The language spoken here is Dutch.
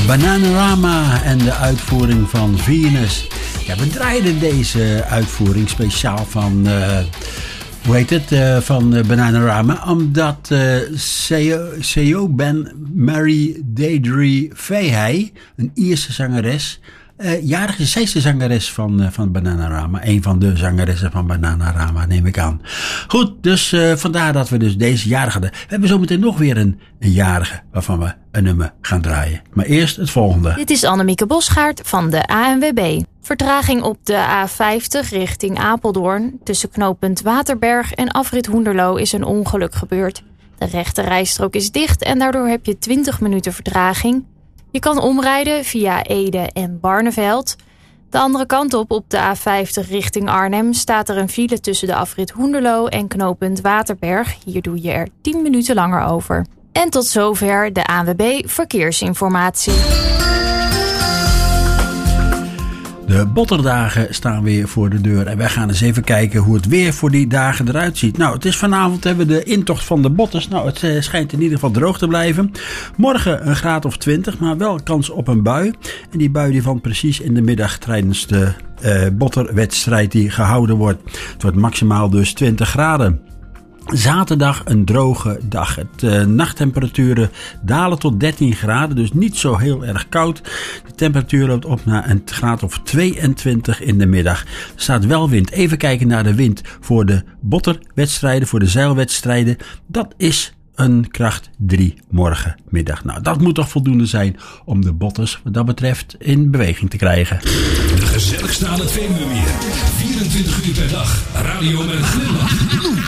Bananarama en de uitvoering van Venus. Ja, we draaiden deze uitvoering speciaal van, van Bananarama. Omdat CEO Ben Mary Deirdre Fahey, een Ierse zangeres, jarig is. Zij is de zangeres van Bananarama. Een van de zangeressen van Bananarama, neem ik aan. Goed, dus vandaar dat we dus deze jarige hadden. We hebben zometeen nog weer een jarige waarvan we een nummer gaan draaien. Maar eerst het volgende. Dit is Annemieke Bosgaard van de ANWB. Vertraging op de A50 richting Apeldoorn. Tussen knooppunt Waterberg en afrit Hoenderloo is een ongeluk gebeurd. De rechte rijstrook is dicht en daardoor heb je 20 minuten vertraging. Je kan omrijden via Ede en Barneveld. De andere kant op de A50 richting Arnhem, staat er een file tussen de afrit Hoenderloo en knooppunt Waterberg. Hier doe je er 10 minuten langer over. En tot zover de ANWB Verkeersinformatie. De botterdagen staan weer voor de deur en wij gaan eens even kijken hoe het weer voor die dagen eruit ziet. Nou, het is vanavond hebben we de intocht van de botters. Nou, het schijnt in ieder geval droog te blijven. Morgen een graad of 20, maar wel kans op een bui. En die bui die valt precies in de middag tijdens de botterwedstrijd die gehouden wordt. Het wordt maximaal dus 20 graden. Zaterdag een droge dag. De nachttemperaturen dalen tot 13 graden, dus niet zo heel erg koud. De temperatuur loopt op naar een graad of 22 in de middag. Er staat wel wind. Even kijken naar de wind voor de botterwedstrijden, voor de zeilwedstrijden. Dat is een kracht 3 morgenmiddag. Nou, dat moet toch voldoende zijn om de botters wat dat betreft in beweging te krijgen. De gezelligste aan het Veluwemeer. 24 uur per dag. Radio met een glimlach.